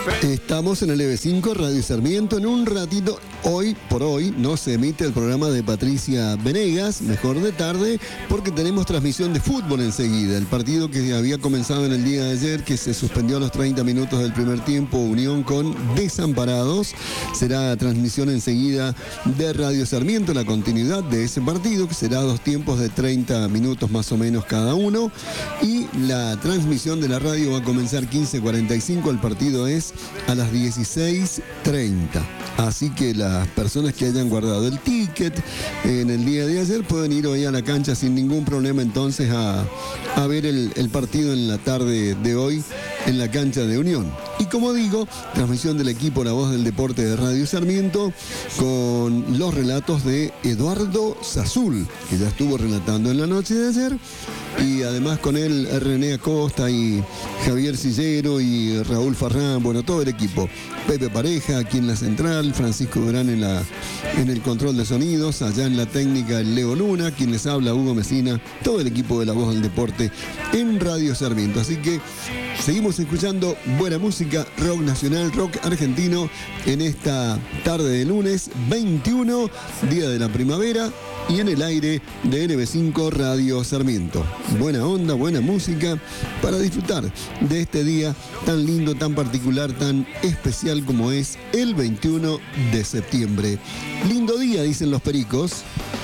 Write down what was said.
Estamos en el EB5 Radio Sarmiento. En un ratito, hoy por hoy, no se emite el programa de Patricia Venegas, mejor de tarde, porque tenemos transmisión de fútbol enseguida. El partido que había comenzado en el día de ayer, que se suspendió a los 30 minutos del primer tiempo, Unión con Desamparados, será transmisión enseguida de Radio Sarmiento, la continuidad de ese partido, que será 2 tiempos de 30 minutos más o menos cada uno, y la transmisión de la radio va a comenzar 15:45, el partido es a las 16:30. Así que las personas que hayan guardado el ticket en el día de ayer pueden ir hoy a la cancha sin ningún problema entonces a ver el partido en la tarde de hoy en la cancha de Unión. Y como digo, transmisión del equipo La Voz del Deporte de Radio Sarmiento con los relatos de Eduardo Sazul, que ya estuvo relatando en la noche de ayer, y además con él René Acosta y Javier Sillero y Raúl Farrán, bueno, todo el equipo. Pepe Pareja aquí en la central, Francisco Durán en el control de sonidos, allá en la técnica el Leo Luna, quien les habla Hugo Mesina, todo el equipo de La Voz del Deporte en Radio Sarmiento. Así que seguimos escuchando buena música, rock nacional, rock argentino en esta tarde de lunes 21, día de la primavera, y en el aire de NB5 Radio Sarmiento. Buena onda, buena música para disfrutar de este día tan lindo, tan particular, tan especial como es el 21 de septiembre. Lindo día, dicen los pericos.